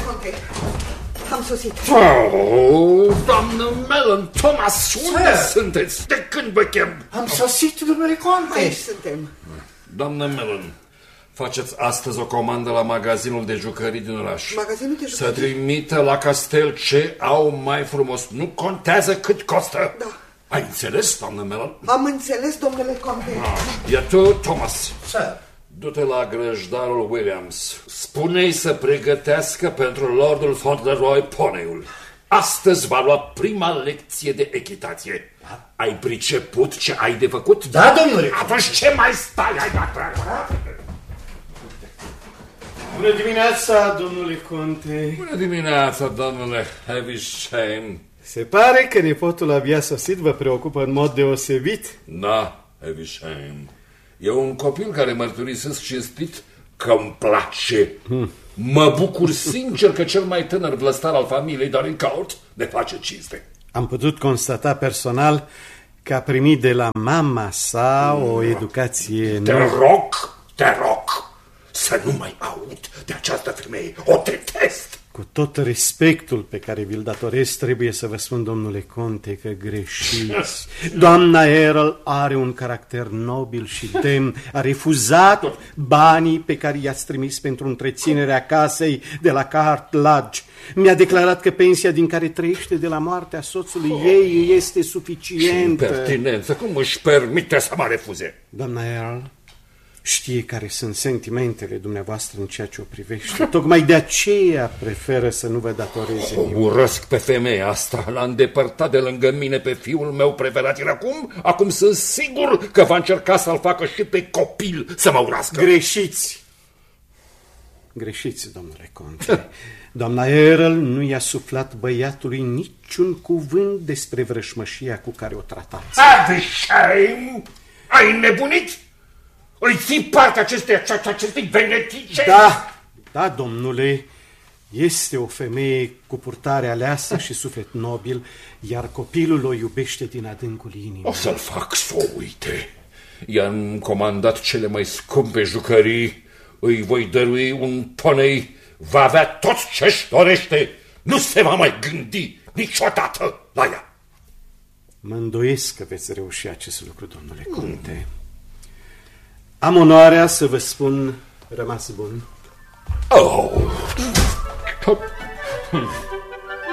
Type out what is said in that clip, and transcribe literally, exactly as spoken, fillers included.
conte, am sosit. Oh, doamnă Mellon, Thomas, unde sunteți? De când vă chem? Am sosit, domnule conte. Aici suntem. Doamnă Mellon, faceți astăzi o comandă la magazinul de jucării din oraș. Magazinul de jucării? Să trimită la castel ce au mai frumos. Nu contează cât costă. Da. Ai înțeles, doamnă Mellon? Am înțeles, domnule conte. Ah, iar tu, Thomas, Sir. du-te la grăjdarul Williams. Spune-i să pregătească pentru Lordul Fauntleroy poneiul. Astăzi va lua prima lecție de echitație. Da. Ai priceput ce ai de făcut? Da, domnule. Atunci ce mai stai? Hai, da. Bună dimineața, domnule conte. Bună dimineața, domnule Havisham. Se pare că nepotul abia sosit vă preocupă în mod deosebit. Da, Havisham. E un copil care mărturisesc cinstit că îmi place. Hmm. Mă bucur sincer că cel mai tânăr vlăstar al familiei Dorincourt ne face cinste. Am putut constata personal că a primit de la mama sa o educație Te nouă. rog, te rog să nu mai aud de această femeie. O detest. Cu tot respectul pe care vi-l datorez, trebuie să vă spun, domnule conte, că greșiți. Doamna Earl are un caracter nobil și demn. A refuzat banii pe care i-ați trimis pentru întreținerea casei de la Cart Lodge. Mi-a declarat că pensia din care trăiește de la moartea soțului oh. ei este suficientă. Ce impertinență! Cum își permite să mă refuze? Doamna Earl știe care sunt sentimentele dumneavoastră în ceea ce o privește. Tocmai de aceea preferă să nu vă datoreze o nimic. urăsc pe femeia asta. L-a îndepărtat de lângă mine pe fiul meu preferat. Iar acum, acum sunt sigur că va încerca să-l facă și pe copil să mă urască. Greșiți! Greșiți, domnule conte. Doamna Earl nu i-a suflat băiatului niciun cuvânt despre vrășmășia cu care o tratați. Havisham! Ai nebunit? Îi ții partea acestei, acestei venetice? Da, da, domnule, este o femeie cu purtare aleasă și suflet nobil, iar copilul o iubește din adâncul inimii. O să-l fac să o uite. I-am comandat cele mai scumpe jucării, îi voi dărui un ponei, va avea tot ce-și dorește, nu se va mai gândi niciodată la ea. Mă îndoiesc că veți reuși acest lucru, domnule conte. Mm. Am onoarea să vă spun rămas bun. Oh.